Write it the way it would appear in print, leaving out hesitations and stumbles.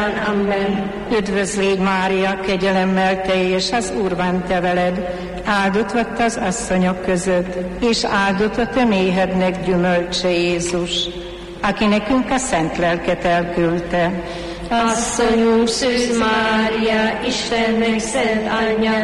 korában. Amen. Üdvözl légy, Mária, kegyelemmel teljes, az Úr van te veled. Áldott vagy az asszonyok között, és áldott a te méhednek gyümölcse Jézus, aki nekünk a szent lelket elküldte. Asszonyunk, Szűz Mária, Istennek szent anyja,